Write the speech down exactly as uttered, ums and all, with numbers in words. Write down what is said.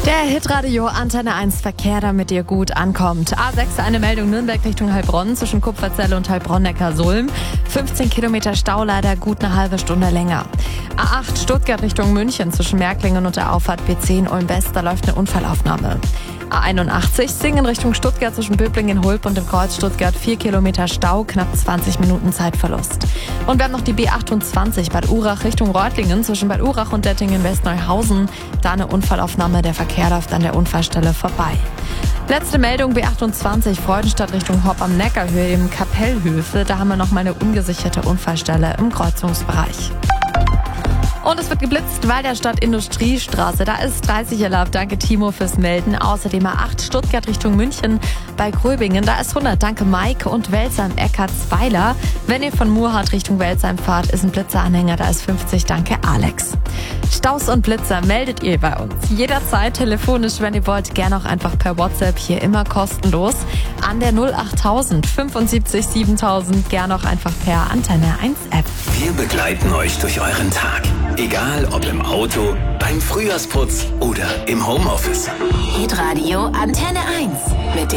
Der Hitradio Antenne eins Verkehr, damit ihr gut ankommt. A sechs, eine Meldung Nürnberg Richtung Heilbronn zwischen Kupferzelle und Heilbronn-Neckarsulm. fünfzehn Kilometer Stau, leider gut eine halbe Stunde länger. A acht, Stuttgart Richtung München zwischen Märklingen und der Auffahrt B zehn Ulm-West, da läuft eine Unfallaufnahme. A einundachtzig, Singen Richtung Stuttgart zwischen Böblingen, Hulp und dem Kreuz Stuttgart, vier Kilometer Stau, knapp zwanzig Minuten Zeitverlust. Und wir haben noch die B achtundzwanzig, Bad Urach Richtung Reutlingen zwischen Bad Urach und Dettingen-Westneuhausen. Da eine Unfallaufnahme, der Verkehr läuft an der Unfallstelle vorbei. Letzte Meldung, B achtundzwanzig, Freudenstadt Richtung Hopp am Neckarhöhe im Kapellhöfe. Da haben wir noch mal eine ungesicherte Unfallstelle im Kreuzungsbereich. Und es wird geblitzt, weil der Stadt Industriestraße, da ist dreißig erlaubt. Danke Timo fürs Melden. Außerdem A acht, Stuttgart Richtung München bei Gröbingen, da ist hundert. Danke Maike und Welzheim-Eckartsweiler. Wenn ihr von Murrhardt Richtung Welzheim fahrt, ist ein Blitzeranhänger, da ist fünfzig. Danke Alex. Staus und Blitzer meldet ihr bei uns jederzeit telefonisch, wenn ihr wollt, gerne auch einfach per WhatsApp, hier immer kostenlos an der null achttausend fünfundsiebzig siebentausend, gerne auch einfach per Antenne eins App. Wir begleiten euch durch euren Tag, egal ob im Auto, beim Frühjahrsputz oder im Homeoffice. Hitradio Antenne eins mit dem